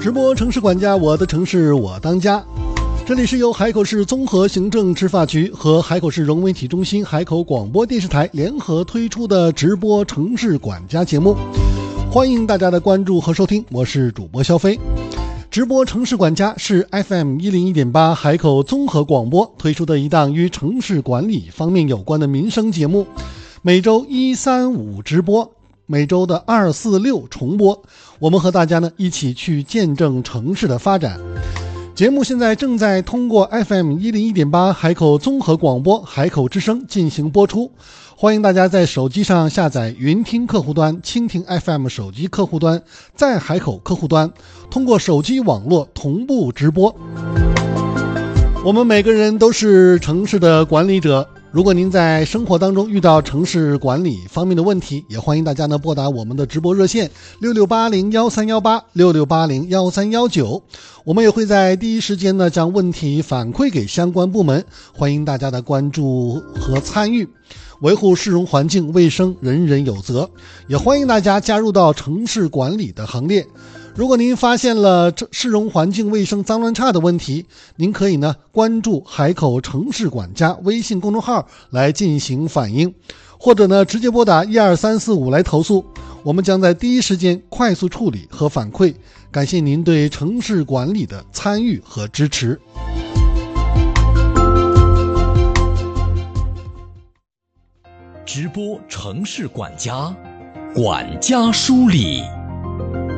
直播城市管家，我的城市我当家。这里是由海口市综合行政执法局和海口市融媒体中心、海口广播电视台联合推出的直播城市管家节目，欢迎大家的关注和收听，我是主播肖飞。直播城市管家是 FM 101.8海口综合广播推出的一档与城市管理方面有关的民生节目，每周1、3、5直播，每周的2、4、6重播，我们和大家呢一起去见证城市的发展。节目现在正在通过 FM 101.8海口综合广播海口之声进行播出，欢迎大家在手机上下载云听客户端、蜻蜓 FM 手机客户端，在海口客户端通过手机网络同步直播。我们每个人都是城市的管理者，如果您在生活当中遇到城市管理方面的问题，也欢迎大家呢拨打我们的直播热线66801318 66801319，我们也会在第一时间呢将问题反馈给相关部门，欢迎大家的关注和参与。维护市容环境卫生，人人有责，也欢迎大家加入到城市管理的行列。如果您发现了市容环境卫生脏乱差的问题，您可以呢关注海口城市管家微信公众号来进行反映，或者呢直接拨打12345来投诉，我们将在第一时间快速处理和反馈。感谢您对城市管理的参与和支持。 直播城市管家，管家梳理。